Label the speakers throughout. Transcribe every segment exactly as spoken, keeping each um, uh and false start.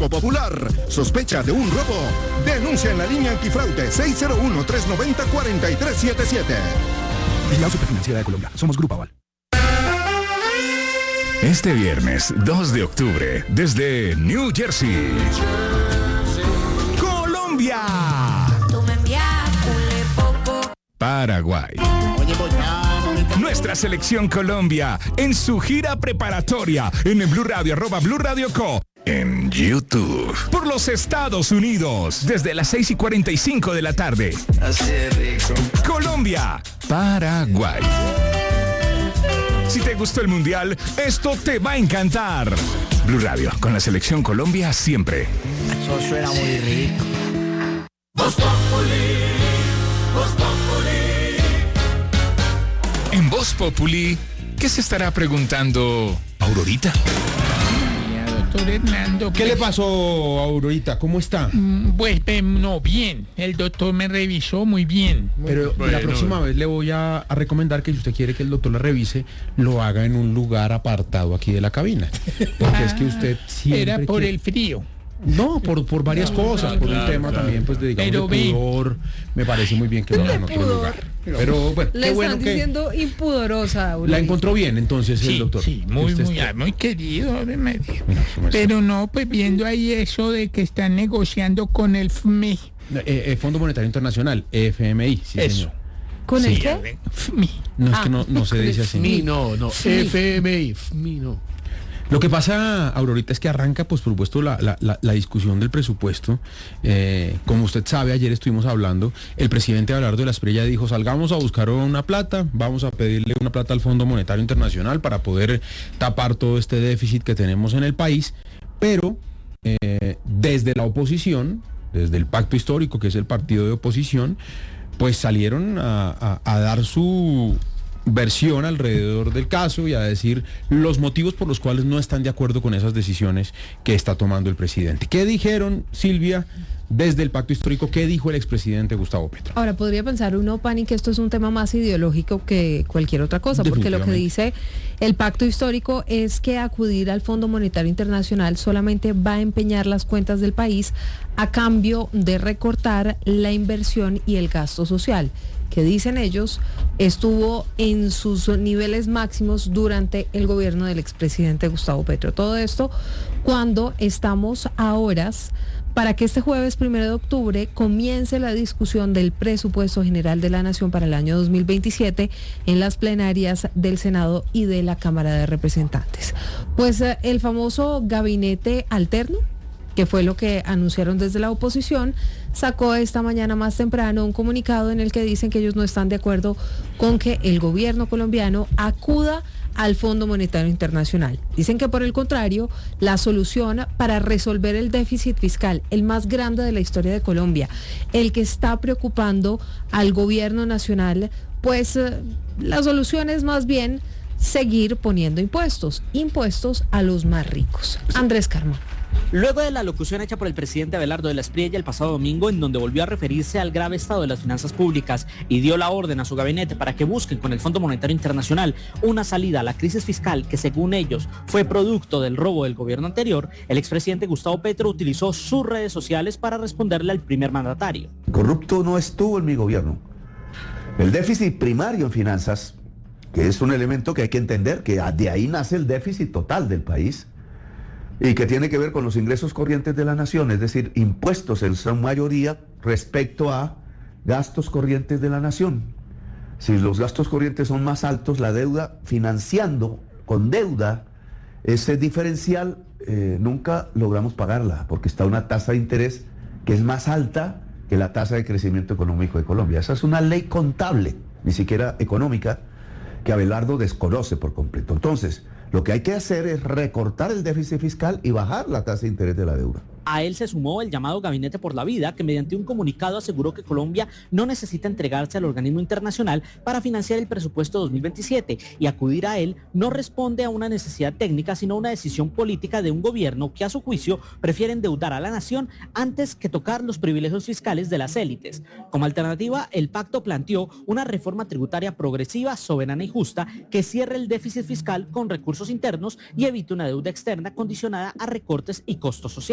Speaker 1: Banco Popular. ¿Sospecha de un robo? Denuncia en la línea antifraude seis cero uno, tres nueve cero, cuatro tres siete siete.
Speaker 2: Vigilado Superfinanciera de Colombia. Somos Grupo Aval.
Speaker 3: Este viernes dos de octubre, desde New Jersey, Colombia, Paraguay. Nuestra selección Colombia en su gira preparatoria en el Blue Radio, arroba Blue Radio Co. En YouTube. Por los Estados Unidos, desde las seis y cuarenta y cinco de la tarde.
Speaker 4: Así de rico.
Speaker 3: Colombia, Paraguay. Si te gustó el Mundial, esto te va a encantar. Blue Radio, con la selección Colombia siempre.
Speaker 4: Eso suena muy rico.
Speaker 5: Voz Populi, Voz Populi.
Speaker 3: En Voz Populi, ¿qué se estará preguntando Aurorita?
Speaker 6: Doctor Hernando.
Speaker 7: ¿Qué le pasó, Aurorita? ¿Cómo está?
Speaker 6: Pues, pues no, bien. El doctor me revisó muy bien.
Speaker 7: Pero
Speaker 6: bueno,
Speaker 7: la próxima vez le voy a, a recomendar que si usted quiere que el doctor la revise, lo haga en un lugar apartado aquí de la cabina. Porque ah, es que usted siempre
Speaker 6: era por
Speaker 7: quiere...
Speaker 6: el frío.
Speaker 7: No, por, por varias no, cosas, no, por claro, un tema claro. también, pues de, digamos, de pudor. Me parece muy bien que lo haga en otro lugar. Pero bueno,
Speaker 8: le
Speaker 7: qué bueno
Speaker 8: están
Speaker 7: que
Speaker 8: diciendo impudorosa. Aurorita.
Speaker 7: La encontró bien, entonces,
Speaker 6: sí,
Speaker 7: el doctor.
Speaker 6: Sí, muy, muy,
Speaker 7: está...
Speaker 6: muy querido. Me dijo. No, pero no, pues viendo ahí eso de que están negociando con el F M I.
Speaker 7: Eh, eh, Fondo Monetario Internacional, F M I, sí,
Speaker 6: eso.
Speaker 7: Señor.
Speaker 8: ¿Con
Speaker 6: sí,
Speaker 8: el qué?
Speaker 6: F M I.
Speaker 7: No, es ah, que no, no se dice así.
Speaker 6: F M I, no, no, F M I, F M I, no.
Speaker 7: Lo que pasa, Aurorita, es que arranca, pues, por supuesto, la, la, la, la discusión del presupuesto. Eh, como usted sabe, ayer estuvimos hablando, el presidente Abelardo de la Espriella dijo, salgamos a buscar una plata, vamos a pedirle una plata al Fondo Monetario Internacional para poder tapar todo este déficit que tenemos en el país, pero eh, desde la oposición, desde el Pacto Histórico, que es el partido de oposición, pues salieron a, a, a dar su... versión alrededor del caso y a decir los motivos por los cuales no están de acuerdo con esas decisiones que está tomando el presidente. ¿Qué dijeron, Silvia, desde el Pacto Histórico? ¿Qué dijo el expresidente Gustavo Petro?
Speaker 8: Ahora, podría pensar uno, Pani, que esto es un tema más ideológico que cualquier otra cosa, porque lo que dice el Pacto Histórico es que acudir al Fondo Monetario Internacional solamente va a empeñar las cuentas del país a cambio de recortar la inversión y el gasto social, que dicen ellos estuvo en sus niveles máximos durante el gobierno del expresidente Gustavo Petro. Todo esto cuando estamos a horas para que este jueves primero de octubre comience la discusión del presupuesto general de la Nación para el año dos mil veintisiete en las plenarias del Senado y de la Cámara de Representantes. Pues eh, el famoso gabinete alterno, que fue lo que anunciaron desde la oposición, sacó esta mañana más temprano un comunicado en el que dicen que ellos no están de acuerdo con que el gobierno colombiano acuda al Fondo Monetario Internacional. Dicen que por el contrario, la solución para resolver el déficit fiscal, el más grande de la historia de Colombia, el que está preocupando al gobierno nacional, pues eh, la solución es más bien seguir poniendo impuestos, impuestos a los más ricos. Andrés Carmona.
Speaker 9: Luego de la locución hecha por el presidente Abelardo de la Espriella el pasado domingo, en donde volvió a referirse al grave estado de las finanzas públicas y dio la orden a su gabinete para que busquen con el Fondo Monetario Internacional una salida a la crisis fiscal que, según ellos, fue producto del robo del gobierno anterior, el expresidente Gustavo Petro utilizó sus redes sociales para responderle al primer mandatario.
Speaker 10: Corrupto no estuvo en mi gobierno. El déficit primario en finanzas, que es un elemento que hay que entender, que de ahí nace el déficit total del país, y que tiene que ver con los ingresos corrientes de la nación, es decir, impuestos en su mayoría respecto a gastos corrientes de la nación. Si los gastos corrientes son más altos, la deuda, financiando con deuda, ese diferencial eh, nunca logramos pagarla, porque está una tasa de interés que es más alta que la tasa de crecimiento económico de Colombia. Esa es una ley contable, ni siquiera económica, que Abelardo desconoce por completo. Entonces, lo que hay que hacer es recortar el déficit fiscal y bajar la tasa de interés de la deuda.
Speaker 9: A él se sumó el llamado Gabinete por la Vida, que mediante un comunicado aseguró que Colombia no necesita entregarse al organismo internacional para financiar el presupuesto dos mil veintisiete, y acudir a él no responde a una necesidad técnica, sino a una decisión política de un gobierno que, a su juicio, prefiere endeudar a la nación antes que tocar los privilegios fiscales de las élites. Como alternativa, el pacto planteó una reforma tributaria progresiva, soberana y justa que cierre el déficit fiscal con recursos internos y evite una deuda externa condicionada a recortes y costos sociales.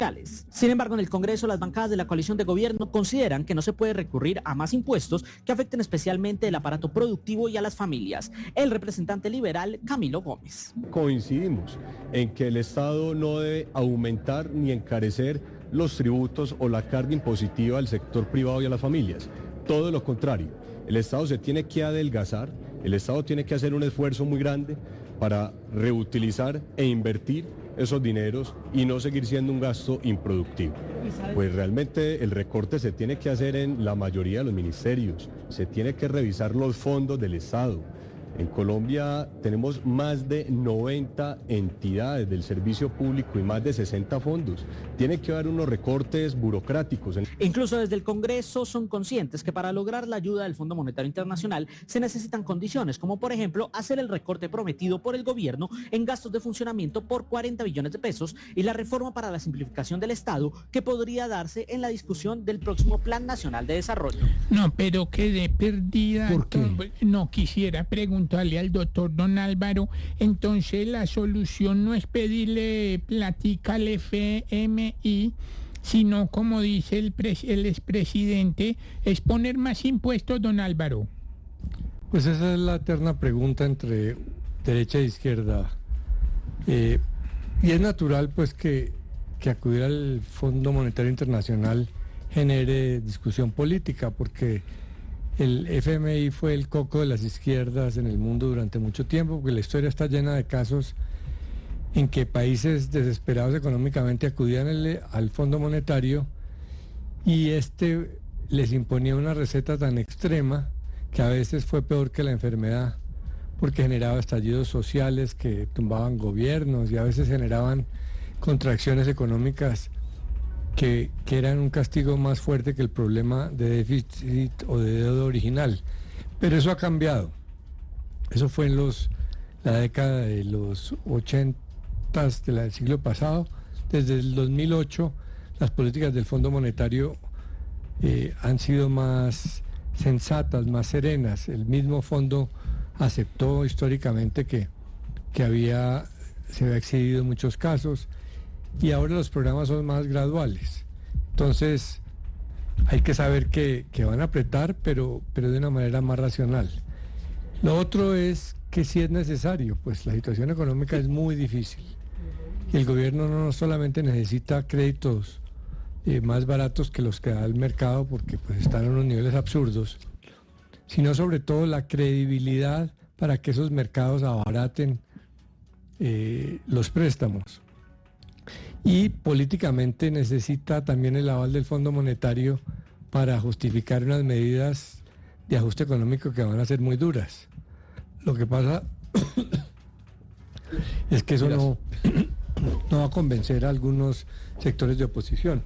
Speaker 9: familias. Sin embargo, en el Congreso, las bancadas de la coalición de gobierno consideran que no se puede recurrir a más impuestos que afecten especialmente el aparato productivo y a las familias. El representante liberal, Camilo Gómez.
Speaker 11: Coincidimos en que el Estado no debe aumentar ni encarecer los tributos o la carga impositiva al sector privado y a las familias. Todo lo contrario, el Estado se tiene que adelgazar, el Estado tiene que hacer un esfuerzo muy grande para reutilizar e invertir esos dineros y no seguir siendo un gasto improductivo. Pues realmente el recorte se tiene que hacer en la mayoría de los ministerios, se tiene que revisar los fondos del Estado. En Colombia tenemos más de noventa entidades del servicio público y más de sesenta fondos. Tiene que haber unos recortes burocráticos.
Speaker 9: Incluso desde el Congreso son conscientes que para lograr la ayuda del Fondo Monetario Internacional se necesitan condiciones, como por ejemplo hacer el recorte prometido por el gobierno en gastos de funcionamiento por cuarenta billones de pesos y la reforma para la simplificación del Estado que podría darse en la discusión del próximo Plan Nacional de Desarrollo.
Speaker 6: No, pero quedé perdida.
Speaker 7: ¿Por qué?
Speaker 6: No quisiera preguntarle al doctor Don Álvaro, entonces la solución no es pedirle platica al F M I, sino como dice el, pres el expresidente, es poner más impuestos, don Álvaro.
Speaker 12: Pues esa es la eterna pregunta entre derecha e izquierda. Eh, y es natural pues que, que acudir al Fondo Monetario Internacional genere discusión política, porque el F M I fue el coco de las izquierdas en el mundo durante mucho tiempo, porque la historia está llena de casos en que países desesperados económicamente acudían el, al Fondo Monetario y este les imponía una receta tan extrema que a veces fue peor que la enfermedad, porque generaba estallidos sociales que tumbaban gobiernos y a veces generaban contracciones económicas Que, que eran un castigo más fuerte que el problema de déficit o de deuda original. Pero eso ha cambiado. Eso fue en los la década de los ochentas del siglo pasado. Desde el dos mil ocho las políticas del Fondo Monetario eh, han sido más sensatas, más serenas. El mismo fondo aceptó históricamente que, que había, se había excedido en muchos casos. Y ahora los programas son más graduales. Entonces, hay que saber que, que van a apretar, pero, pero de una manera más racional. Lo otro es que si es necesario, pues la situación económica es muy difícil. Y el gobierno no solamente necesita créditos eh, más baratos que los que da el mercado, porque pues están en unos niveles absurdos, sino sobre todo la credibilidad para que esos mercados abaraten eh, los préstamos. Y políticamente necesita también el aval del Fondo Monetario para justificar unas medidas de ajuste económico que van a ser muy duras. Lo que pasa es que eso no, no va a convencer a algunos sectores de oposición.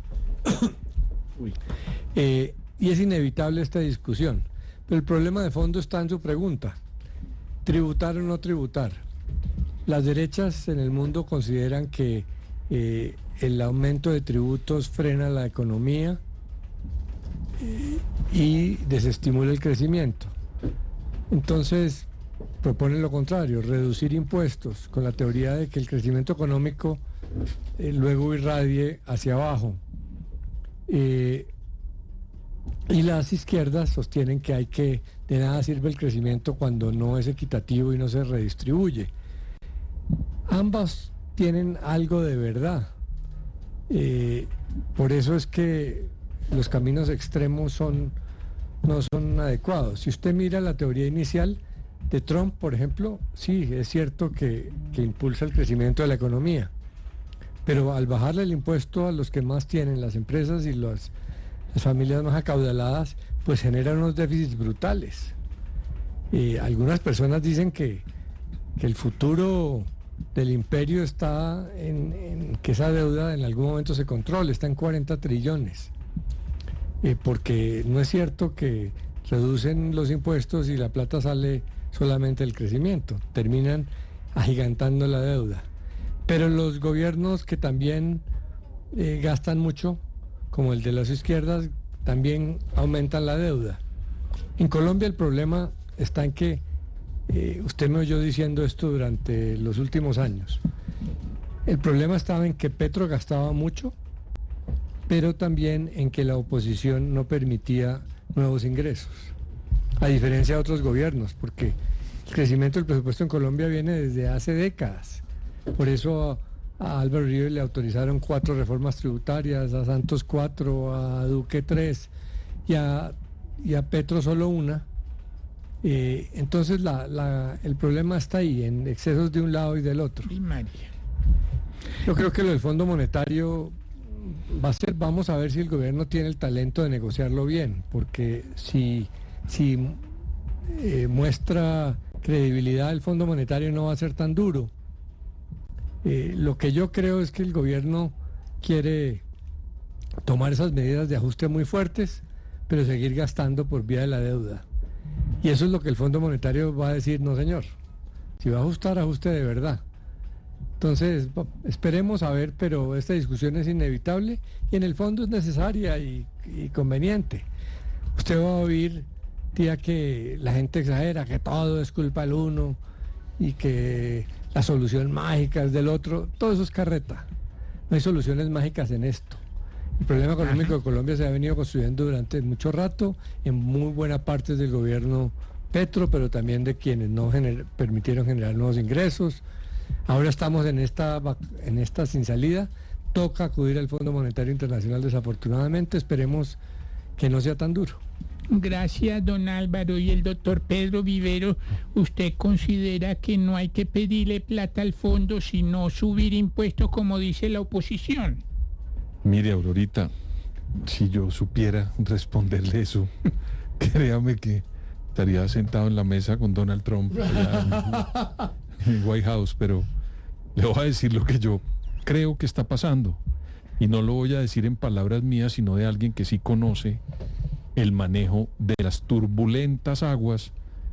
Speaker 12: Eh, y es inevitable esta discusión. Pero el problema de fondo está en su pregunta. ¿Tributar o no tributar? Las derechas en el mundo consideran que Eh, el aumento de tributos frena la economía eh, y desestimula el crecimiento. Entonces proponen lo contrario, reducir impuestos, con la teoría de que el crecimiento económico eh, luego irradie hacia abajo. Eh, y las izquierdas sostienen que hay que, de nada sirve el crecimiento cuando no es equitativo y no se redistribuye. Ambas tienen algo de verdad. Eh, por eso es que los caminos extremos son, no son adecuados. Si usted mira la teoría inicial de Trump, por ejemplo, sí, es cierto que, que impulsa el crecimiento de la economía, pero al bajarle el impuesto a los que más tienen, las empresas y las, las familias más acaudaladas, pues genera unos déficits brutales. Eh, algunas personas dicen que, que el futuro del imperio está en, en que esa deuda en algún momento se controle, está en cuarenta trillones, eh, porque no es cierto que reducen los impuestos y la plata sale solamente del crecimiento, terminan agigantando la deuda. Pero los gobiernos que también eh, gastan mucho, como el de las izquierdas, también aumentan la deuda. En Colombia el problema está en que Eh, usted me oyó diciendo esto durante los últimos años. El problema estaba en que Petro gastaba mucho pero también en que la oposición no permitía nuevos ingresos, a diferencia de otros gobiernos, porque el crecimiento del presupuesto en Colombia viene desde hace décadas. Por eso a, a Álvaro Uribe le autorizaron cuatro reformas tributarias, a Santos cuatro, a Duque tres y a, y a Petro solo una. Eh, entonces la, la, el problema está ahí, en excesos de un lado y del otro.
Speaker 6: Y María.
Speaker 12: Yo creo que lo del Fondo Monetario va a ser, vamos a ver si el gobierno tiene el talento de negociarlo bien, porque si, si eh, muestra credibilidad el Fondo Monetario no va a ser tan duro. Eh, lo que yo creo es que el gobierno quiere tomar esas medidas de ajuste muy fuertes, pero seguir gastando por vía de la deuda. Y eso es lo que el Fondo Monetario va a decir, no señor, si va a ajustar, ajuste de verdad. Entonces, esperemos a ver, pero esta discusión es inevitable y en el fondo es necesaria y, y conveniente. Usted va a oír, tía, que la gente exagera, que todo es culpa del uno y que la solución mágica es del otro. Todo eso es carreta. No hay soluciones mágicas en esto. El problema económico Ajá. de Colombia se ha venido construyendo durante mucho rato, en muy buena parte del gobierno Petro, pero también de quienes no gener- permitieron generar nuevos ingresos. Ahora estamos en esta, en esta sin salida, toca acudir al Fondo Monetario Internacional desafortunadamente, esperemos que no sea tan duro.
Speaker 6: Gracias, don Álvaro. Y el doctor Pedro Vivero, ¿usted considera que no hay que pedirle plata al fondo, sino subir impuestos como dice la oposición?
Speaker 13: Mire, Aurorita, si yo supiera responderle eso, créame que estaría sentado en la mesa con Donald Trump allá en, en White House, pero le voy a decir lo que yo creo que está pasando. Y no lo voy a decir en palabras mías, sino de alguien que sí conoce el manejo de las turbulentas aguas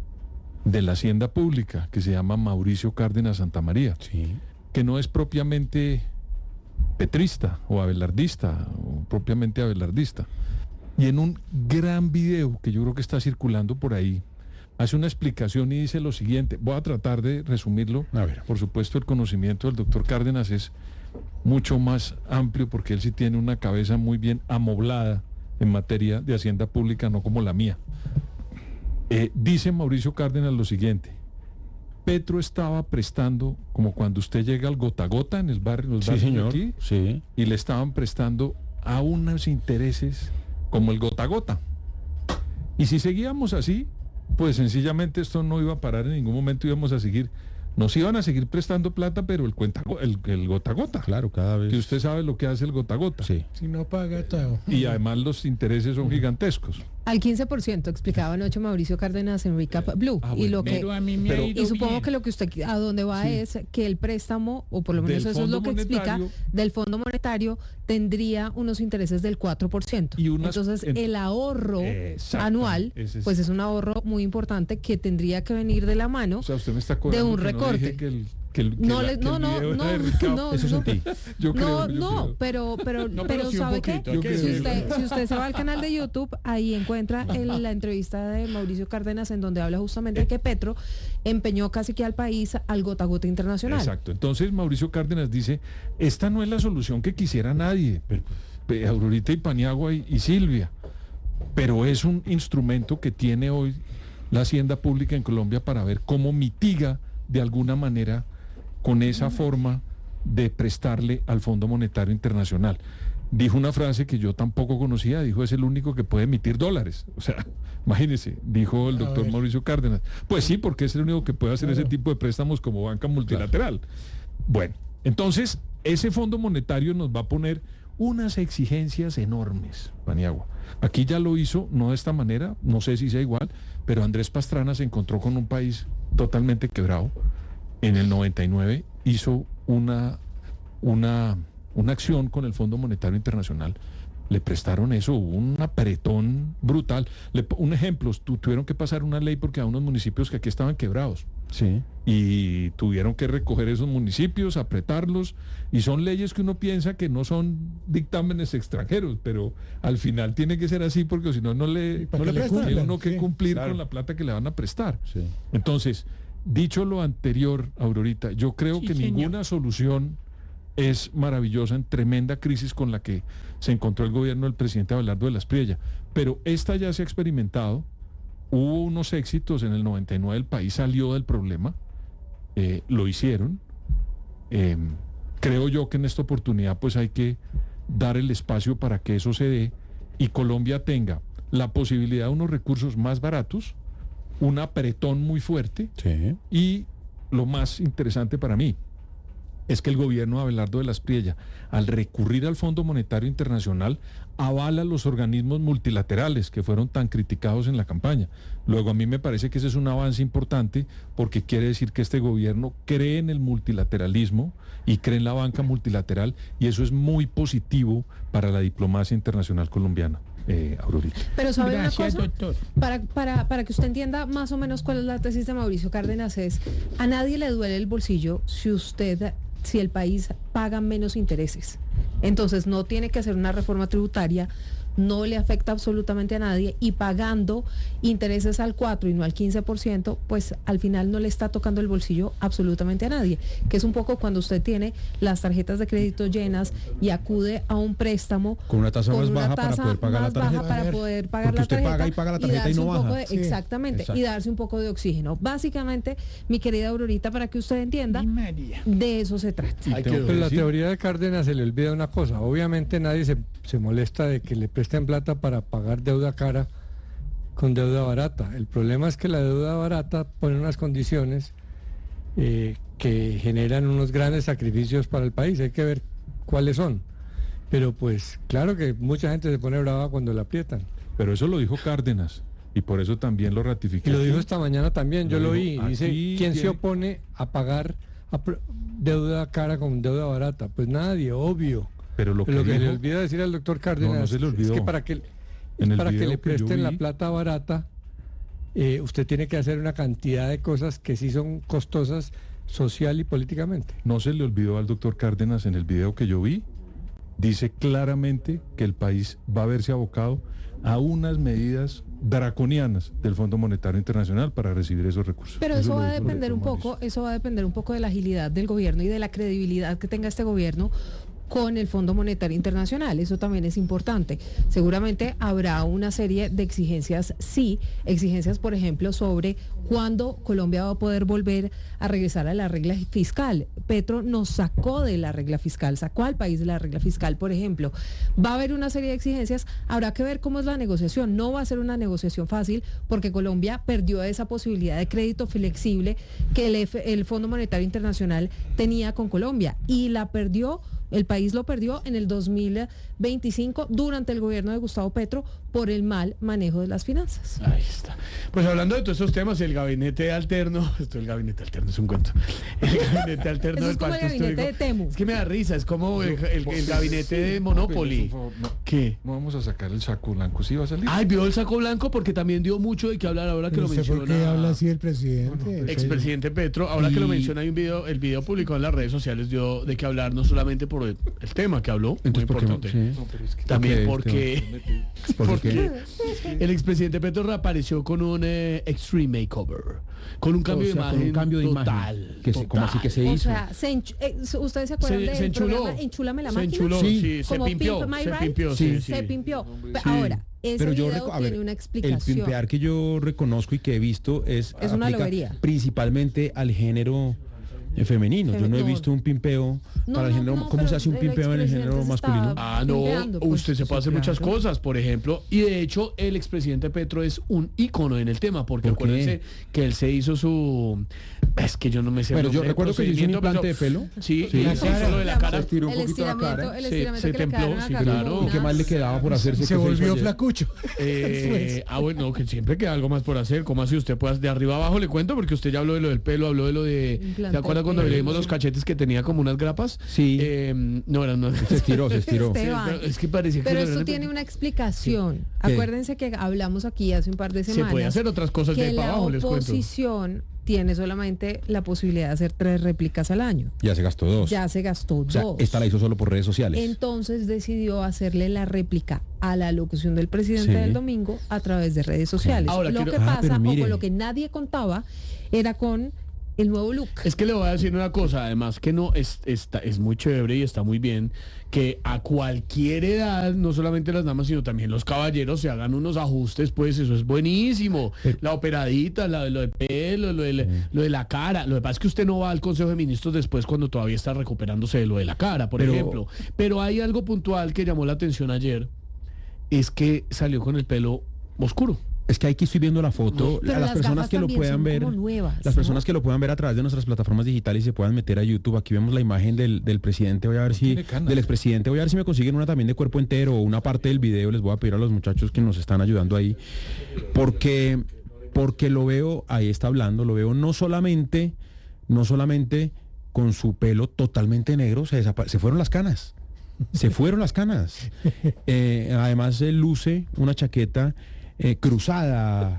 Speaker 13: de la hacienda pública, que se llama Mauricio Cárdenas Santamaría, sí. que no es propiamente petrista o abelardista, o propiamente abelardista. Y en un gran video que yo creo que está circulando por ahí, hace una explicación y dice lo siguiente. Voy a tratar de resumirlo. A ver. Por supuesto, el conocimiento del doctor Cárdenas es mucho más amplio porque él sí tiene una cabeza muy bien amoblada en materia de hacienda pública, no como la mía. Eh, dice Mauricio Cárdenas lo siguiente. Petro estaba prestando, como cuando usted llega al gota a gota en el barrio, en los
Speaker 7: sí,
Speaker 13: barrios
Speaker 7: señor.
Speaker 13: de aquí,
Speaker 7: sí.
Speaker 13: y le estaban prestando a unos intereses como el gota a gota. Y si seguíamos así, pues sencillamente esto no iba a parar en ningún momento, íbamos a seguir, nos iban a seguir prestando plata, pero el cuenta el, el gota a gota.
Speaker 7: Claro, cada vez.
Speaker 13: Que usted sabe lo que hace el gota a gota.
Speaker 7: Sí.
Speaker 12: Si no paga todo.
Speaker 13: Y además los intereses son gigantescos.
Speaker 8: Al quince por ciento explicaba anoche Mauricio Cárdenas en Recap Blue.
Speaker 13: Ah,
Speaker 8: y
Speaker 13: bueno,
Speaker 8: lo que
Speaker 6: pero a mí me
Speaker 13: pero,
Speaker 6: ha ido
Speaker 8: y supongo
Speaker 6: bien.
Speaker 8: que lo que usted a dónde va
Speaker 13: Sí.
Speaker 8: es que el préstamo, o por lo menos
Speaker 13: Del
Speaker 8: eso es lo
Speaker 13: Fondo
Speaker 8: que explica,
Speaker 13: Monetario,
Speaker 8: del Fondo Monetario tendría unos intereses del cuatro por ciento.
Speaker 13: Y unas-
Speaker 8: Entonces
Speaker 13: en-
Speaker 8: el ahorro
Speaker 13: Exactamente,
Speaker 8: anual,
Speaker 13: ese es-
Speaker 8: pues es un ahorro muy importante que tendría que venir de la mano.
Speaker 13: O sea, usted me está
Speaker 8: de
Speaker 13: cobrando
Speaker 8: un
Speaker 13: que no
Speaker 8: recorte.
Speaker 13: dije que el, que el- que
Speaker 8: No,
Speaker 13: la-
Speaker 8: le-
Speaker 13: que
Speaker 8: no,
Speaker 13: el
Speaker 8: no,
Speaker 13: video
Speaker 8: no,
Speaker 13: era de Ricardo.
Speaker 8: no,
Speaker 7: Eso
Speaker 8: no.
Speaker 7: sentí.
Speaker 13: Yo creo,
Speaker 8: No,
Speaker 13: yo
Speaker 8: no,
Speaker 13: creo.
Speaker 8: pero, pero,
Speaker 12: No,
Speaker 8: pero,
Speaker 12: pero sí un
Speaker 8: ¿sabe qué?
Speaker 12: poquito, hay que
Speaker 8: Si
Speaker 12: decirlo.
Speaker 8: usted, si usted se va al canal de YouTube, ahí encuentra el- la entrevista de Mauricio Cárdenas en donde habla justamente de que Petro empeñó casi que al país al gota a gota internacional.
Speaker 13: Exacto. Entonces Mauricio Cárdenas dice, esta no es la solución que quisiera nadie, Pe- Aurorita y Paniagua y, y Silvia, pero es un instrumento que tiene hoy la hacienda pública en Colombia para ver cómo mitiga de alguna manera con esa forma de prestarle al Fondo Monetario Internacional. Dijo una frase que yo tampoco conocía, dijo, es el único que puede emitir dólares. O sea, imagínese, dijo el doctor Mauricio Cárdenas. Pues sí, porque es el único que puede hacer claro. ese tipo de préstamos como banca multilateral. Claro. Bueno, entonces, ese Fondo Monetario nos va a poner unas exigencias enormes, Paniagua. Aquí ya lo hizo, no de esta manera, no sé si sea igual, pero Andrés Pastrana se encontró con un país totalmente quebrado. En el noventa y nueve hizo una, una, una acción con el Fondo Monetario Internacional. Le prestaron eso, un apretón brutal. Le, un ejemplo, tu, tuvieron que pasar una ley porque a unos municipios que aquí estaban quebrados.
Speaker 7: Sí.
Speaker 13: Y tuvieron que recoger esos municipios, apretarlos, y son leyes que uno piensa que no son dictámenes extranjeros, pero al final tiene que ser así porque si no, no le, no le tiene uno que sí, cumplir claro. con la plata que le van a prestar. Sí. Entonces, dicho lo anterior, Aurorita, yo creo sí, que señor. ninguna solución es maravillosa en tremenda crisis con la que se encontró el gobierno del presidente Abelardo de la Espriella, pero esta ya se ha experimentado, hubo unos éxitos, en el noventa y nueve el país salió del problema, eh, lo hicieron, eh, creo yo que en esta oportunidad pues hay que dar el espacio para que eso se dé y Colombia tenga la posibilidad de unos recursos más baratos, un apretón muy fuerte,
Speaker 7: sí.
Speaker 13: Y lo más interesante para mí es que el gobierno de Abelardo de la Espriella, al recurrir al Fondo Monetario Internacional, avala los organismos multilaterales que fueron tan criticados en la campaña. Luego, a mí me parece que ese es un avance importante porque quiere decir que este gobierno cree en el multilateralismo y cree en la banca multilateral, y eso es muy positivo para la diplomacia internacional colombiana. Eh, Aurorita.
Speaker 8: Pero sabe
Speaker 6: Gracias,
Speaker 8: una cosa,
Speaker 6: doctor.
Speaker 8: para, para, para que usted entienda más o menos cuál es la tesis de Mauricio Cárdenas, es: a nadie le duele el bolsillo si usted, si el país paga menos intereses. Entonces no tiene que hacer una reforma tributaria, no le afecta absolutamente a nadie, y pagando intereses al cuatro y no al quince por ciento, pues al final no le está tocando el bolsillo absolutamente a nadie, que es un poco cuando usted tiene las tarjetas de crédito llenas y acude a un préstamo
Speaker 7: con una tasa
Speaker 8: con
Speaker 7: más
Speaker 8: una
Speaker 7: baja para
Speaker 8: tasa
Speaker 7: poder pagar la
Speaker 8: más baja
Speaker 7: tarjeta.
Speaker 8: para poder pagar
Speaker 7: Porque
Speaker 8: la
Speaker 7: usted
Speaker 8: tarjeta
Speaker 7: paga y paga la tarjeta y,
Speaker 8: darse
Speaker 7: no
Speaker 8: un
Speaker 7: baja.
Speaker 8: poco de,
Speaker 7: Sí,
Speaker 8: exactamente,
Speaker 7: exacto.
Speaker 8: y darse un poco de oxígeno. Básicamente, mi querida Aurorita, para que usted entienda, de eso se trata.
Speaker 12: Pero la teoría de Cárdenas se le olvida una cosa. Obviamente nadie se, se molesta de que le presten plata para pagar deuda cara con deuda barata. El problema es que la deuda barata pone unas condiciones eh, que generan unos grandes sacrificios para el país. Hay que ver cuáles son. Pero pues claro que mucha gente se pone brava cuando la aprietan.
Speaker 13: Pero eso lo dijo Cárdenas y por eso también lo ratificó.
Speaker 12: Y lo dijo esta mañana también, yo lo, lo vi. Dice, ¿quién
Speaker 13: tiene...
Speaker 12: se opone a pagar a deuda cara con deuda barata? Pues nadie, obvio.
Speaker 13: Pero lo que,
Speaker 12: Pero lo que
Speaker 13: dijo...
Speaker 12: le olvida decir al doctor Cárdenas,
Speaker 13: no, no se le olvidó.
Speaker 12: Es que para que, es para que le presten vi... la plata barata, eh, usted tiene que hacer una cantidad de cosas que sí son costosas social y políticamente.
Speaker 13: No se le olvidó al doctor Cárdenas, en el video que yo vi, dice claramente que el país va a verse abocado a unas medidas draconianas del Fondo Monetario Internacional para recibir esos recursos.
Speaker 8: Pero eso,
Speaker 13: eso
Speaker 8: va a
Speaker 13: dijo
Speaker 8: depender un poco, eso va a depender un poco de la agilidad del gobierno y de la credibilidad que tenga este gobierno con el Fondo Monetario Internacional. Eso también es importante. Seguramente habrá una serie de exigencias, sí, exigencias, por ejemplo, sobre cuándo Colombia va a poder volver a regresar a la regla fiscal. Petro nos sacó de la regla fiscal, sacó al país de la regla fiscal, por ejemplo. Va a haber una serie de exigencias, habrá que ver cómo es la negociación. No va a ser una negociación fácil porque Colombia perdió esa posibilidad de crédito flexible que el, F, el Fondo Monetario Internacional tenía con Colombia, y la perdió. El país lo perdió en el dos mil veinticinco durante el gobierno de Gustavo Petro por el mal manejo de las finanzas.
Speaker 14: Ahí está. Pues hablando de todos esos temas, el gabinete alterno, esto el gabinete alterno es un cuento. El gabinete alterno
Speaker 8: Eso
Speaker 14: del
Speaker 8: es como el
Speaker 14: pacto
Speaker 8: gabinete
Speaker 14: histórico.
Speaker 8: de Temu.
Speaker 14: Es que me da risa, es como el, el, el gabinete de Monopoly.
Speaker 13: No,
Speaker 14: ¿Qué?
Speaker 13: No vamos a sacar el saco blanco, ¿sí va a salir?
Speaker 14: Ay, vio el saco blanco porque también dio mucho de qué hablar ahora que
Speaker 15: Pero
Speaker 14: lo
Speaker 15: usted,
Speaker 14: menciona.
Speaker 15: ¿por qué habla así el presidente?
Speaker 14: Bueno, expresidente Petro, ahora
Speaker 7: Y-
Speaker 14: que lo menciona, hay un video, el video publicado en las redes sociales dio de qué hablar, no solamente por el, el tema que habló,
Speaker 7: Entonces,
Speaker 14: muy
Speaker 7: ¿por qué no?
Speaker 14: importante.
Speaker 7: Sí.
Speaker 13: No, pero es que-
Speaker 14: También
Speaker 7: Ok,
Speaker 14: porque,
Speaker 7: ¿Por
Speaker 14: porque
Speaker 7: qué?
Speaker 14: el expresidente Petro reapareció con un eh, extreme makeover, con un cambio
Speaker 7: O sea,
Speaker 14: de
Speaker 7: con
Speaker 14: imagen
Speaker 7: un cambio de
Speaker 14: total.
Speaker 7: imagen. Que se-
Speaker 14: total.
Speaker 7: ¿Cómo así que se
Speaker 8: O
Speaker 7: hizo?
Speaker 8: sea, se enchu- eh, ¿ustedes se acuerdan
Speaker 14: Se-
Speaker 8: del
Speaker 14: se enchuló.
Speaker 8: programa Enchúlame la
Speaker 14: Se
Speaker 8: máquina?
Speaker 14: enchuló,
Speaker 7: Sí.
Speaker 14: sí, se
Speaker 8: Como
Speaker 14: pimpió,
Speaker 8: Pimp My
Speaker 14: se
Speaker 8: Ride.
Speaker 14: pimpió,
Speaker 7: Sí.
Speaker 14: sí,
Speaker 8: Se
Speaker 14: sí.
Speaker 8: pimpió.
Speaker 14: Sí.
Speaker 8: Ahora, ese
Speaker 7: Pero yo
Speaker 8: video
Speaker 7: reco- a
Speaker 8: tiene
Speaker 7: ver,
Speaker 8: una
Speaker 7: el
Speaker 8: explicación.
Speaker 7: pimpear que yo reconozco y que he visto es,
Speaker 8: Es una
Speaker 7: aplica
Speaker 8: lobería.
Speaker 7: principalmente al género eh, femenino. Yo no he
Speaker 8: Femi-
Speaker 7: visto un pimpeo
Speaker 8: No,
Speaker 7: para el
Speaker 8: no,
Speaker 7: género.
Speaker 8: no,
Speaker 7: ¿Cómo
Speaker 8: pero
Speaker 7: se hace un
Speaker 8: el
Speaker 7: pimpeo en el género
Speaker 8: expresidente se
Speaker 7: masculino?
Speaker 8: estaba-
Speaker 14: Ah, no,
Speaker 8: pimpeando, pues.
Speaker 14: usted se puede hacer
Speaker 8: Sí,
Speaker 14: muchas
Speaker 8: claro.
Speaker 14: cosas, por ejemplo, y de hecho el expresidente Petro es un ícono en el tema, porque
Speaker 7: ¿Por qué?
Speaker 14: acuérdense que él se hizo su... Es que yo no me sé el
Speaker 7: Bueno, yo
Speaker 14: nombre del
Speaker 7: recuerdo que se hizo un
Speaker 14: procedimiento,
Speaker 7: implante de
Speaker 14: pero-
Speaker 7: pelo.
Speaker 14: Sí,
Speaker 7: Sí,
Speaker 14: y
Speaker 7: la
Speaker 14: se
Speaker 7: cara.
Speaker 14: hizo lo de la cara.
Speaker 7: Se estiró un
Speaker 8: El
Speaker 7: poquito la
Speaker 8: estiramiento,
Speaker 7: cara.
Speaker 8: el
Speaker 14: Se-
Speaker 8: estiramiento
Speaker 14: se
Speaker 8: que le
Speaker 14: templó,
Speaker 8: quedaron
Speaker 14: sí,
Speaker 8: acá
Speaker 14: claro.
Speaker 8: como
Speaker 7: ¿Y qué más le
Speaker 8: unas-
Speaker 7: quedaba por hacerse?
Speaker 15: Se
Speaker 7: que hizo
Speaker 15: volvió
Speaker 7: ayer?
Speaker 15: flacucho.
Speaker 14: Eh, ah, bueno, que siempre queda algo más por hacer. ¿Cómo así usted puede de arriba abajo le cuento? Porque usted ya habló de lo del pelo, habló de lo de...
Speaker 8: Implante
Speaker 14: ¿Se acuerda
Speaker 8: de
Speaker 14: cuando
Speaker 8: pelo.
Speaker 14: le vimos los cachetes que tenía como unas grapas?
Speaker 7: Sí.
Speaker 14: Eh, no, eran no.
Speaker 7: Se estiró, se estiró.
Speaker 14: Sí,
Speaker 8: Esteban.
Speaker 14: pero es que parecía que
Speaker 8: Pero
Speaker 14: se
Speaker 8: esto
Speaker 14: lo-
Speaker 8: tiene una explicación.
Speaker 7: ¿Qué?
Speaker 8: Acuérdense que hablamos aquí hace un par de
Speaker 14: Se
Speaker 8: semanas.
Speaker 14: puede hacer otras cosas de
Speaker 8: que
Speaker 14: ahí para
Speaker 8: la
Speaker 14: abajo, les cuento.
Speaker 8: oposición tiene solamente la posibilidad de hacer tres réplicas al año.
Speaker 7: Ya se gastó dos.
Speaker 8: Ya se gastó
Speaker 7: O sea,
Speaker 8: dos.
Speaker 7: esta la hizo solo por redes sociales.
Speaker 8: Entonces decidió hacerle la réplica a la locución del presidente
Speaker 7: Sí.
Speaker 8: del domingo a través de redes sociales.
Speaker 14: Ahora
Speaker 8: lo
Speaker 14: quiero-
Speaker 8: que
Speaker 7: Ah,
Speaker 8: pasa,
Speaker 7: pero
Speaker 8: o
Speaker 7: mire.
Speaker 8: con lo que nadie contaba, era con el nuevo look.
Speaker 14: Es que le voy a decir una cosa, además que no es, está, es muy chévere y está muy bien que a cualquier edad, no solamente las damas, sino también los caballeros se hagan unos ajustes, pues eso es buenísimo. La operadita, la, lo de pelo, lo de, lo de la cara. Lo que pasa es que usted no va al Consejo de Ministros después cuando todavía está recuperándose de lo de la cara, por
Speaker 7: Pero-
Speaker 14: ejemplo. Pero hay algo puntual que llamó la atención ayer, es que salió con el pelo oscuro.
Speaker 7: Es que aquí estoy viendo la foto,
Speaker 8: Pero
Speaker 7: a las
Speaker 8: las
Speaker 7: personas
Speaker 8: gafas
Speaker 7: que lo
Speaker 8: también
Speaker 7: puedan
Speaker 8: son
Speaker 7: ver,
Speaker 8: como nuevas,
Speaker 7: las
Speaker 8: ¿no?
Speaker 7: personas que lo puedan ver a través de nuestras plataformas digitales y se puedan meter a YouTube, aquí vemos la imagen del, del presidente, voy a ver si,
Speaker 13: tiene canas.
Speaker 7: del expresidente, voy a ver si me consiguen una también de cuerpo entero o una parte del video, les voy a pedir a los muchachos que nos están ayudando ahí, porque, porque lo veo, ahí está hablando, lo veo no solamente, no solamente con su pelo totalmente negro, se, desapa- se fueron las canas. Se fueron las canas. Eh, además, él luce una chaqueta eh, cruzada.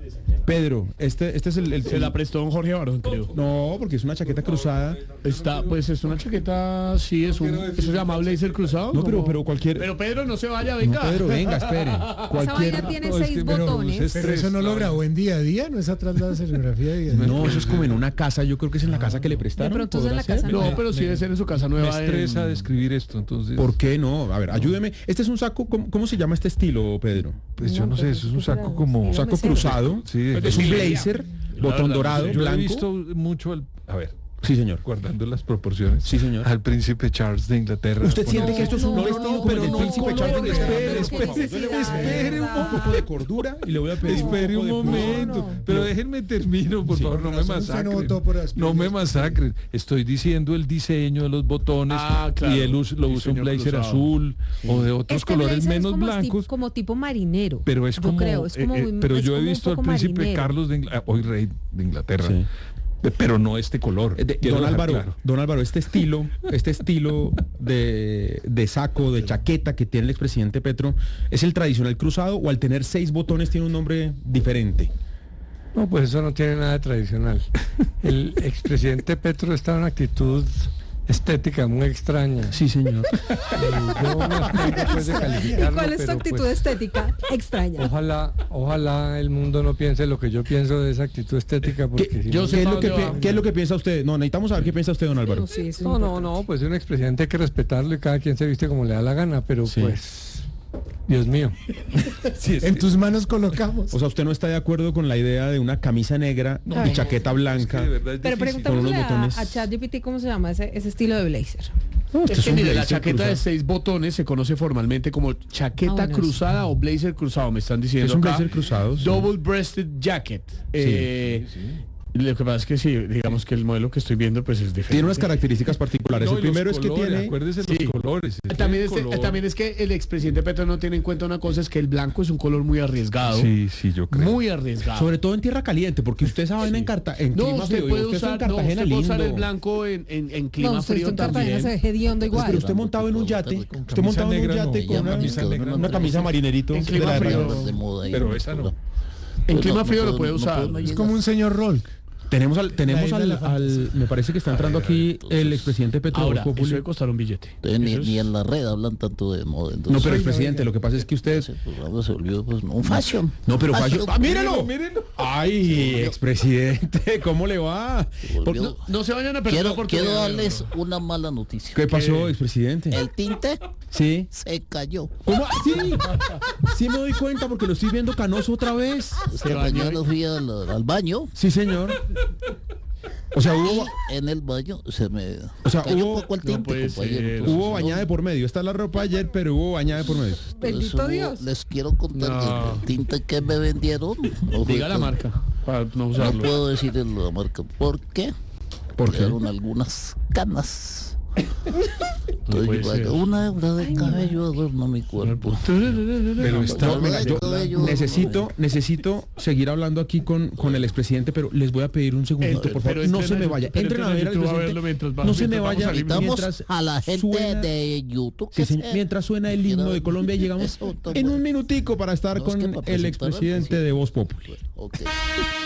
Speaker 7: Pedro, este, este es el, el-
Speaker 14: Se la prestó don Jorge Barón, creo.
Speaker 7: No, porque es una chaqueta cruzada.
Speaker 14: Está, pues es una chaqueta, sí, es un, eso se llama blazer cruzado.
Speaker 7: No, pero,
Speaker 14: como-
Speaker 7: pero cualquier.
Speaker 14: Pero Pedro, no se vaya,
Speaker 7: No,
Speaker 14: venga.
Speaker 7: Pedro, venga, espere.
Speaker 8: Esa
Speaker 7: Cualquier.
Speaker 8: vaina tiene
Speaker 13: no, es
Speaker 8: seis
Speaker 13: que- pero
Speaker 8: botones.
Speaker 13: es-
Speaker 15: Pero eso no lo grabó en día a día, no es atrás de la escenografía de día a día.
Speaker 7: No, eso es como en una casa. Yo creo que es en la casa que le prestaron.
Speaker 8: De pronto es en
Speaker 7: ¿podrá
Speaker 8: la
Speaker 7: ser?
Speaker 8: casa
Speaker 14: No,
Speaker 8: nueva.
Speaker 14: pero sí debe ser en su casa
Speaker 13: Me
Speaker 14: nueva.
Speaker 13: estresa
Speaker 14: en-
Speaker 13: describir esto, entonces.
Speaker 7: ¿Por qué no? A ver, ayúdeme. Este es un saco. ¿Cómo, cómo se llama este estilo, Pedro?
Speaker 13: Pues yo no sé, eso es un saco como.
Speaker 7: Un saco cruzado.
Speaker 13: Sí,
Speaker 7: Es un blazer, botón dorado,
Speaker 13: Yo he
Speaker 7: blanco.
Speaker 13: visto mucho al. A ver,
Speaker 7: Sí, señor.
Speaker 13: guardando las proporciones.
Speaker 7: Sí, señor.
Speaker 13: Al príncipe Charles de Inglaterra.
Speaker 7: ¿Usted
Speaker 13: Con-
Speaker 7: siente que esto es un
Speaker 8: No,
Speaker 7: vestido
Speaker 8: no,
Speaker 7: como el
Speaker 8: no,
Speaker 7: del
Speaker 8: no,
Speaker 7: príncipe
Speaker 8: no,
Speaker 7: Charles?
Speaker 8: no,
Speaker 7: Espere,
Speaker 8: no,
Speaker 7: espere,
Speaker 8: no,
Speaker 7: espere,
Speaker 8: no,
Speaker 7: espere un
Speaker 8: no,
Speaker 7: poco de cordura y le voy a pedir un
Speaker 13: Espere
Speaker 7: poco
Speaker 13: un
Speaker 7: de-
Speaker 13: momento,
Speaker 8: No, no.
Speaker 13: pero déjenme termino, por favor, no me
Speaker 15: razón usted no
Speaker 13: masacren.
Speaker 15: votó por Aspiri.
Speaker 13: No me masacren. Estoy diciendo el diseño de los botones
Speaker 14: Ah, claro.
Speaker 13: y él us- lo usa un
Speaker 14: Diseño
Speaker 13: blazer
Speaker 14: cruzado.
Speaker 13: azul o de otros
Speaker 8: Este
Speaker 13: colores
Speaker 8: blazer es
Speaker 13: menos
Speaker 8: como
Speaker 13: blancos.
Speaker 8: esti- como tipo marinero.
Speaker 13: Pero es
Speaker 8: yo
Speaker 13: como,
Speaker 8: creo, es como
Speaker 13: eh, eh,
Speaker 8: muy-
Speaker 13: pero
Speaker 8: es
Speaker 13: yo he
Speaker 8: como un
Speaker 13: visto al
Speaker 8: poco
Speaker 13: príncipe
Speaker 8: marinero.
Speaker 13: Carlos de Inglaterra, hoy rey de Inglaterra,
Speaker 7: Sí.
Speaker 13: eh, pero no este color.
Speaker 7: Eh, de-
Speaker 13: quiero
Speaker 7: don
Speaker 13: dejar
Speaker 7: Álvaro,
Speaker 13: claro.
Speaker 7: don Álvaro, este estilo, este estilo de, de saco, de chaqueta que tiene el expresidente Petro, ¿es el tradicional cruzado o al tener seis botones tiene un nombre diferente?
Speaker 12: No, pues eso no tiene nada de tradicional. El expresidente Petro está en una actitud estética muy extraña.
Speaker 7: Sí, señor.
Speaker 12: Y yo me abstengo, pues, de
Speaker 8: ¿Y
Speaker 12: calificarlo,
Speaker 8: cuál es tu
Speaker 12: pero,
Speaker 8: actitud
Speaker 12: pues,
Speaker 8: estética? Extraña.
Speaker 12: Ojalá, ojalá el mundo no piense lo que yo pienso de esa actitud estética, porque
Speaker 7: ¿Qué,
Speaker 12: si
Speaker 14: yo
Speaker 12: no-
Speaker 14: sé
Speaker 7: qué es
Speaker 14: pa'
Speaker 7: lo que,
Speaker 14: dónde
Speaker 7: pi-
Speaker 14: va.
Speaker 7: qué es lo que piensa usted? No, necesitamos saber qué piensa usted, don Álvaro.
Speaker 8: No, sí, eso es
Speaker 12: No, no,
Speaker 8: importante.
Speaker 12: no, pues un expresidente hay que respetarlo y cada quien se viste como le da la gana, pero
Speaker 7: Sí.
Speaker 12: pues, Dios mío.
Speaker 15: En tus manos colocamos.
Speaker 7: O sea, ¿usted no está de acuerdo con la idea de una camisa negra y
Speaker 8: Ay.
Speaker 7: chaqueta blanca?
Speaker 13: de verdad es
Speaker 8: Pero
Speaker 13: difícil.
Speaker 8: preguntémosle
Speaker 7: Con unos
Speaker 8: a,
Speaker 7: botones.
Speaker 8: a ChatGPT cómo se llama ese, ese estilo de blazer.
Speaker 7: No, este
Speaker 14: Es que
Speaker 7: un
Speaker 14: mire, la
Speaker 7: blazer
Speaker 14: chaqueta de
Speaker 7: cruzado.
Speaker 14: seis botones se conoce formalmente como chaqueta
Speaker 8: Ah, bueno,
Speaker 14: cruzada o blazer cruzado, me están diciendo
Speaker 7: Es un
Speaker 14: acá.
Speaker 7: blazer cruzado, sí.
Speaker 14: Double breasted jacket. Eh, Lo que pasa es que sí, digamos que el modelo que estoy viendo pues es diferente.
Speaker 7: Tiene unas características particulares.
Speaker 13: No,
Speaker 7: el
Speaker 13: y los
Speaker 7: primero es que
Speaker 13: colores,
Speaker 7: tiene...
Speaker 13: acuérdese
Speaker 14: Sí.
Speaker 13: los colores. es
Speaker 14: También
Speaker 13: el
Speaker 14: es,
Speaker 13: color.
Speaker 14: también es que el expresidente Petro no tiene en cuenta una cosa, es que el blanco es un color muy arriesgado.
Speaker 13: Sí, sí, yo creo.
Speaker 14: Muy arriesgado.
Speaker 7: Sobre todo en tierra caliente, porque usted esa vaina en, Carta en
Speaker 14: no,
Speaker 7: clima
Speaker 14: usted
Speaker 7: frío,
Speaker 14: puede
Speaker 7: usted está en
Speaker 14: usar, no,
Speaker 7: Cartagena
Speaker 14: usted puede usar
Speaker 7: lindo.
Speaker 14: el blanco en, en, en clima
Speaker 8: No, usted
Speaker 14: frío
Speaker 8: en Cartagena
Speaker 14: también.
Speaker 8: se ve hediondo
Speaker 7: Pues,
Speaker 8: igual.
Speaker 7: pero usted montado en un yate, usted
Speaker 13: camisa
Speaker 7: montado en un
Speaker 13: negra,
Speaker 7: yate
Speaker 13: no,
Speaker 7: con
Speaker 13: ya
Speaker 7: una,
Speaker 13: camisa negra,
Speaker 7: una camisa marinerito
Speaker 14: En
Speaker 7: de
Speaker 14: clima
Speaker 7: la
Speaker 14: frío.
Speaker 7: época.
Speaker 4: de moda.
Speaker 13: Pero esa no.
Speaker 14: En clima frío lo puede usar.
Speaker 15: Es como un señor Rolk.
Speaker 7: Tenemos al, tenemos
Speaker 15: La
Speaker 7: al,
Speaker 15: isla de
Speaker 7: al- me parece que está entrando aquí el expresidente Petro.
Speaker 14: Ahora,
Speaker 7: Voz
Speaker 14: eso
Speaker 7: Populi.
Speaker 14: debe costar un billete.
Speaker 4: Entonces, ni,
Speaker 14: Eso es-
Speaker 4: ni en la red hablan tanto de moda. Entonces,
Speaker 7: No, pero
Speaker 15: Oiga,
Speaker 7: expresidente,
Speaker 15: oiga.
Speaker 7: lo que pasa es que usted...
Speaker 4: ese programa se volvió pues, un fashion.
Speaker 7: No, pero
Speaker 4: Fashion.
Speaker 7: fallo. ¡Ah, mírelo! ¡Ay, expresidente! ¿Cómo le va?
Speaker 4: Se volvió-
Speaker 14: No, no se vayan a perder la
Speaker 4: Quiero,
Speaker 14: oportunidad.
Speaker 4: quiero darles una mala noticia.
Speaker 7: ¿Qué pasó, expresidente?
Speaker 4: El tinte
Speaker 7: Sí.
Speaker 4: se cayó.
Speaker 7: ¿Cómo? Ah, sí. Sí me doy cuenta porque lo estoy viendo canoso otra vez.
Speaker 4: Esta mañana fui al, al baño
Speaker 7: Sí, señor. O sea, hubo,
Speaker 4: y en el baño se me
Speaker 7: o sea,
Speaker 4: cayó
Speaker 7: hubo,
Speaker 4: un poco el
Speaker 14: no
Speaker 4: tinte,
Speaker 14: puede
Speaker 4: compañero.
Speaker 14: ser.
Speaker 4: Entonces,
Speaker 7: hubo bañada de por medio. Está la ropa ayer, pero hubo bañada de por medio.
Speaker 4: por eso
Speaker 8: Bendito Dios.
Speaker 4: Les quiero contar
Speaker 14: No.
Speaker 4: que el tinte que me vendieron no fue
Speaker 14: Diga la
Speaker 4: tan-
Speaker 14: marca para no
Speaker 4: No
Speaker 14: usarlo.
Speaker 4: puedo decir la marca. ¿Por qué?
Speaker 7: ¿Por qué?
Speaker 4: Quedaron algunas canas.
Speaker 14: No puede
Speaker 4: Entonces,
Speaker 14: ser.
Speaker 4: una hebra de cabello adorna mi cuerpo.
Speaker 13: Pero está.
Speaker 4: Una hebra de
Speaker 7: Yo
Speaker 4: cabello
Speaker 7: necesito, necesito seguir hablando aquí con, con el expresidente, pero les voy a pedir un segundito,
Speaker 14: Entre-
Speaker 7: por favor.
Speaker 14: pero
Speaker 7: No
Speaker 14: entren
Speaker 7: se
Speaker 14: a
Speaker 7: me
Speaker 14: YouTube,
Speaker 7: vaya.
Speaker 14: pero
Speaker 7: Entren a
Speaker 14: entren a
Speaker 7: ver al
Speaker 14: YouTube a verlo
Speaker 7: presidente.
Speaker 14: mientras va-
Speaker 7: No se me
Speaker 14: mientras vamos
Speaker 7: vaya
Speaker 14: a
Speaker 4: Invitamos
Speaker 7: mientras
Speaker 4: a la gente
Speaker 7: suena-
Speaker 4: de YouTube.
Speaker 7: Sí,
Speaker 4: que
Speaker 7: señor.
Speaker 4: se-
Speaker 7: Mientras suena el himno de Colombia, llegamos
Speaker 4: Eso,
Speaker 7: en un minutico para estar
Speaker 4: No, es
Speaker 7: con
Speaker 4: que para
Speaker 7: el
Speaker 4: presentar
Speaker 7: expresidente
Speaker 4: algo, sí.
Speaker 7: de Voz Populi.
Speaker 4: Ok.